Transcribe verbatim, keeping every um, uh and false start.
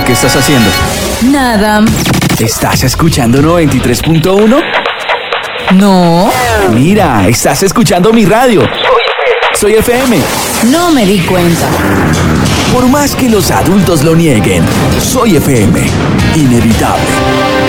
¿qué estás haciendo? Nada. ¿Estás escuchando noventa y tres punto uno? No. Mira, estás escuchando mi radio. Soy F M. No me di cuenta. Por más que los adultos lo nieguen, Soy F M. Inevitable.